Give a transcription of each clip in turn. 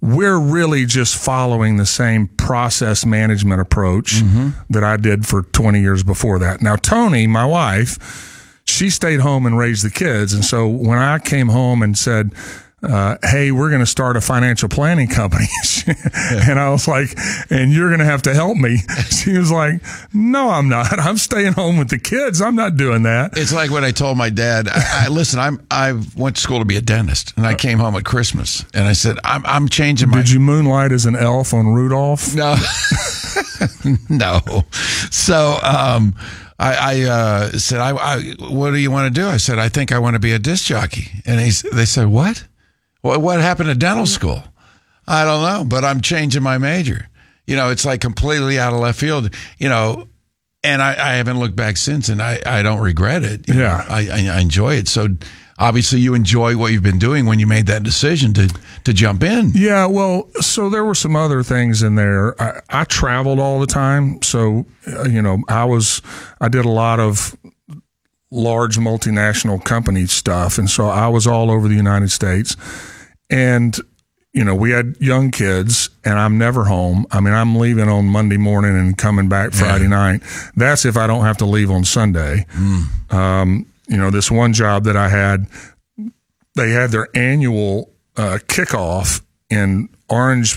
we're really just following the same process management approach that I did for 20 years before that. Now, Tony, my wife, she stayed home and raised the kids. And so when I came home and said, hey, we're going to start a financial planning company. And I was like, and you're going to have to help me. She was like, no, I'm not. I'm staying home with the kids. I'm not doing that. It's like when I told my dad, listen, I went to school to be a dentist, and I came home at Christmas, and I said, I'm changing my... Did you moonlight as an elf on Rudolph? No. No. So, I said, what do you want to do? I said, I think I want to be a disc jockey. And they said, what? What happened to dental school? I don't know, but I'm changing my major. It's like completely out of left field, and I haven't looked back since, and I don't regret it. Yeah. I enjoy it. So obviously you enjoy what you've been doing when you made that decision to jump in. Yeah, well, so there were some other things in there. I traveled all the time. So, I did a lot of large multinational company stuff. And so I was all over the United States. And, we had young kids, and I'm never home. I mean, I'm leaving on Monday morning and coming back Friday night. That's if I don't have to leave on Sunday. This one job that I had, they had their annual kickoff in Orange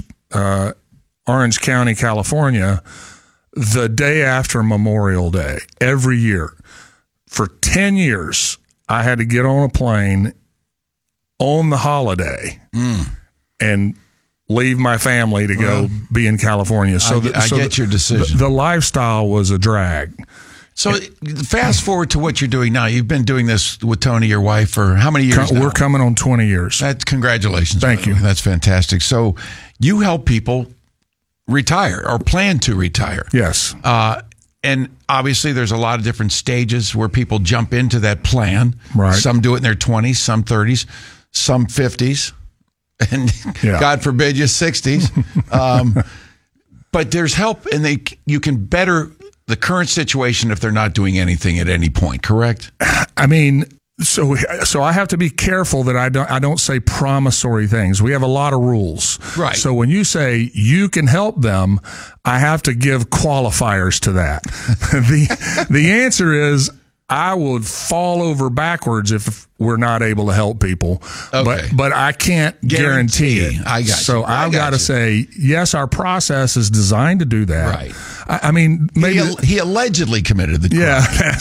County, California, the day after Memorial Day, every year. For 10 years, I had to get on a plane on the holiday and leave my family to go be in California. So I get your decision. The lifestyle was a drag. So fast forward to what you're doing now. You've been doing this with Tony, your wife, for how many years now? We're coming on 20 years. Congratulations. Thank you. That's fantastic. So you help people retire or plan to retire. Yes. And obviously there's a lot of different stages where people jump into that plan. Right. Some do it in their 20s, some 30s, some 50s, and God forbid you 60s. But there's help, and you can better the current situation if they're not doing anything at any point, correct? I mean, so I have to be careful that I don't say promissory things. We have a lot of rules. Right. So when you say you can help them, I have to give qualifiers to that. The answer is I would fall over backwards if we're not able to help people. Okay. But I can't guarantee it. I got you. So I've got to say, yes, our process is designed to do that. Right. I mean, maybe he allegedly committed the crime. Yeah.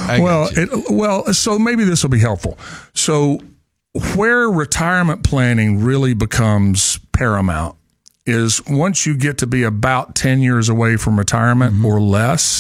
Right. So maybe this will be helpful. So where retirement planning really becomes paramount is once you get to be about 10 years away from retirement or less.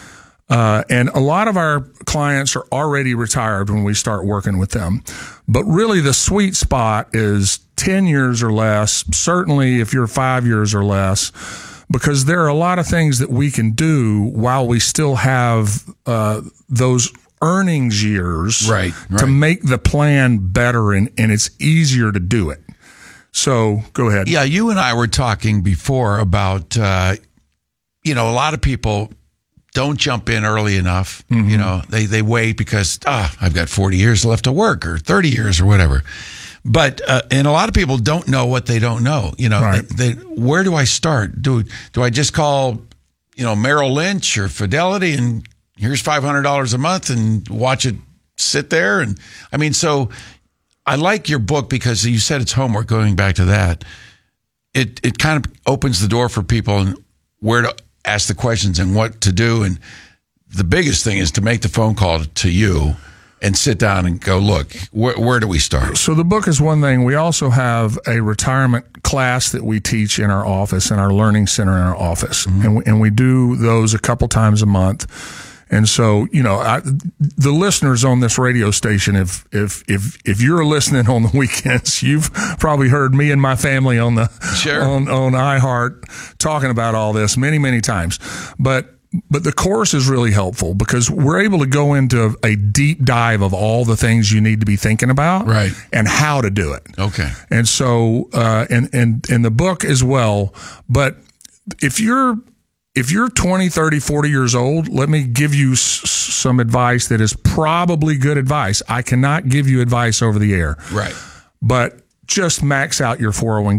And a lot of our clients are already retired when we start working with them. But really the sweet spot is 10 years or less, certainly if you're 5 years or less, because there are a lot of things that we can do while we still have those earnings years to make the plan better, and it's easier to do it. So go ahead. Yeah, you and I were talking before about, a lot of people don't jump in early enough. They wait because, I've got 40 years left to work or 30 years or whatever. But, and a lot of people don't know what they don't know. Where do I start? Do I just call, Merrill Lynch or Fidelity and here's $500 a month and watch it sit there? And so I like your book because you said it's homework, going back to that. It kind of opens the door for people and where to ask the questions and what to do. And the biggest thing is to make the phone call to you and sit down and go, look, where do we start? So the book is one thing. We also have a retirement class that we teach in our office, in our learning center in our office. And we do those a couple times a month. And so, the listeners on this radio station, if you're listening on the weekends, you've probably heard me and my family on the on iHeart talking about all this many, many times. But the course is really helpful because we're able to go into a deep dive of all the things you need to be thinking about, right, and how to do it. Okay. And so, and the book as well. But if you're 20, 30, 40 years old, let me give you some advice that is probably good advice. I cannot give you advice over the air. Right. But just max out your 401k.